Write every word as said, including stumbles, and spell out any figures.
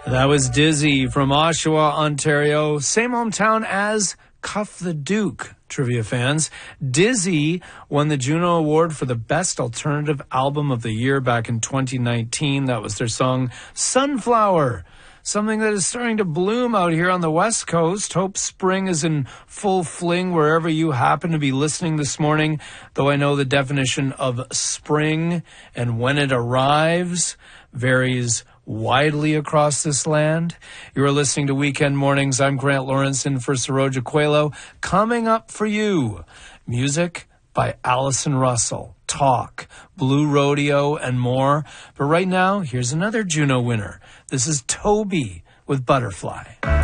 That was Dizzy from Oshawa, Ontario. Same hometown as Cuff the Duke, trivia fans. Dizzy won the Juno Award for the Best Alternative Album of the Year back in twenty nineteen. That was their song Sunflower, something that is starting to bloom out here on the West Coast. Hope spring is in full fling wherever you happen to be listening this morning, though I know the definition of spring and when it arrives varies widely across this land. You are listening to Weekend Mornings. I'm Grant Lawrence in for Saroja Coelho. Coming up for you, music by Allison Russell, talk, Blue Rodeo, and more. But right now, here's another Juno winner. This is Toby with Butterfly.